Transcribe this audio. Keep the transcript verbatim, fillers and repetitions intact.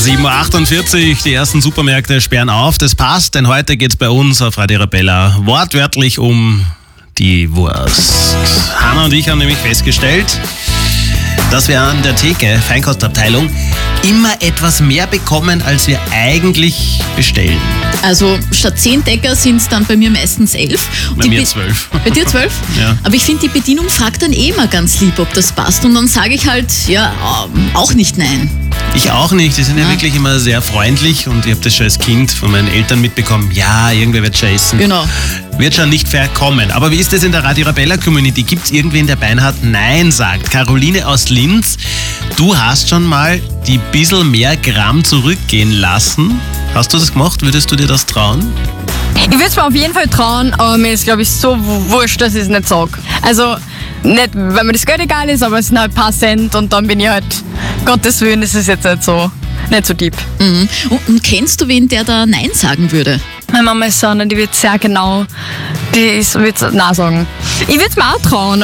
sieben Uhr achtundvierzig, die ersten Supermärkte sperren auf. Das passt, denn heute geht es bei uns auf Radio Arabella wortwörtlich um die Wurst. Hanna und ich haben nämlich festgestellt, dass wir an der Theke, Feinkostabteilung, immer etwas mehr bekommen, als wir eigentlich bestellen. Also statt zehn Decker sind es dann bei mir meistens elf. Bei Die mir Be- zwölf. Bei dir zwölf? Ja. Aber ich finde, die Bedienung fragt dann eh immer ganz lieb, ob das passt. Und dann sage ich halt, ja, ähm, auch nicht nein. Ich auch nicht. Die sind ja Ja. wirklich immer sehr freundlich und ich habe das schon als Kind von meinen Eltern mitbekommen. Ja, irgendwer wird schon essen. Genau. Wird schon nicht verkommen. Aber wie ist das in der Radio Arabella Community? Gibt es irgendwen, der beinhart Nein sagt? Caroline aus Linz, du hast schon mal die bissl mehr Gramm zurückgehen lassen. Hast du das gemacht? Würdest du dir das trauen? Ich würde es mir auf jeden Fall trauen, aber mir ist, glaube ich, so wurscht, dass ich es nicht sage. Also, nicht, weil mir das Geld egal ist, aber es sind halt ein paar Cent und dann bin ich halt, Gottes Willen, das ist jetzt nicht so, nicht so deep. Mhm. Und, und kennst du wen, der da Nein sagen würde? Meine Mama ist so eine, die wird sehr genau, die ist- wird Nein sagen. Ich würde es mir auch trauen.